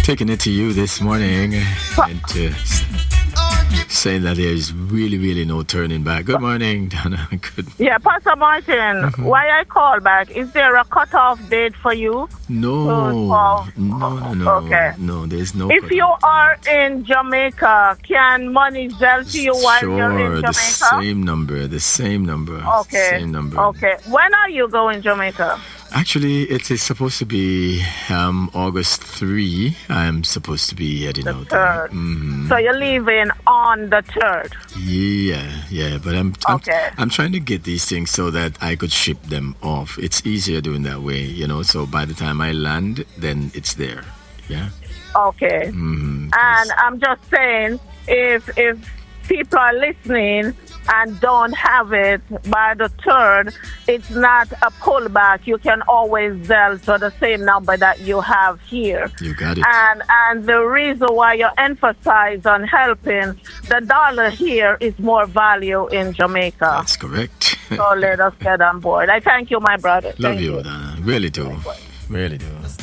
taking it to you this morning and saying that there's really no turning back. Good morning, Donna. Good. Yeah, Pastor Martin, why I call back? Is there a cutoff date for you? No. Okay. No, there's no. If you are in Jamaica, can money Zelle to you while you're in Jamaica? The same number. Okay. Same number. Okay. When are you going Jamaica? Actually, it is supposed to be August 3. I'm supposed to be heading out there. So you're leaving on the 3rd? Yeah. But I'm trying to get these things so that I could ship them off. It's easier doing that way, so by the time I land, then it's there. Yeah. Okay. And I'm just saying, if people are listening and don't have it by the 3rd, it's not a pullback. You can always Zelle to the same number that you have here. You got it. And the reason why you emphasize on helping, the dollar here is more value in Jamaica. That's correct. So let us get on board. I thank you, my brother. Love you, Donna. Really do. Really do.